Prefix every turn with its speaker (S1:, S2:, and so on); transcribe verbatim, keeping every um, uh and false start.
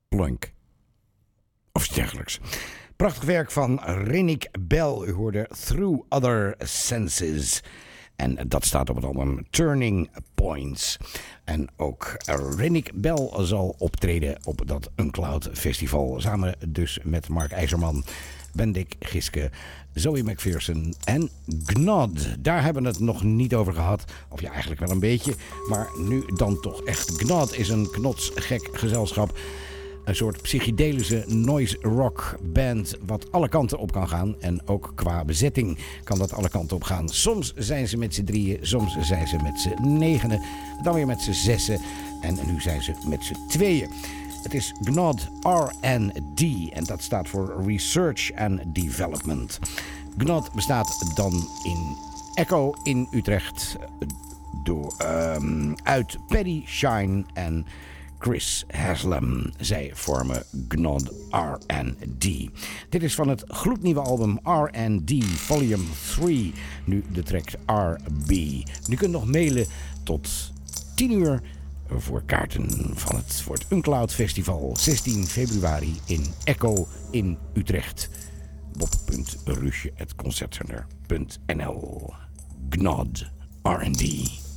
S1: Plunk. Of iets dergelijks. Prachtig werk van Renik Bell. U hoorde Through Other Senses. En dat staat op het album Turning Points. En ook Renik Bell zal optreden op dat Uncloud Festival. Samen dus met Mark IJzerman, Bendik Giske, Zoe McPherson en Gnod. Daar hebben we het nog niet over gehad. Of ja, eigenlijk wel een beetje. Maar nu dan toch echt. Gnod is een knotsgek gezelschap. Een soort psychedelische noise rock band wat alle kanten op kan gaan. En ook qua bezetting kan dat alle kanten op gaan. Soms zijn ze met z'n drieën, soms zijn ze met z'n negenen. Dan weer met z'n zessen. En nu zijn ze met z'n tweeën. Het is Gnod R en D en dat staat voor Research and Development. Gnod bestaat dan in Echo in Utrecht door, um, uit Paddy Shine en Chris Haslam. Zij vormen Gnod R en D. Dit is van het gloednieuwe album R en D Volume drie. Nu de track R B. Nu kunt nog mailen tot tien uur voor kaarten van het, voor het Uncloud Festival. zestien februari in Echo in Utrecht. bob punt rusje apenstaartje concertcenter punt n l. Gnod R en D.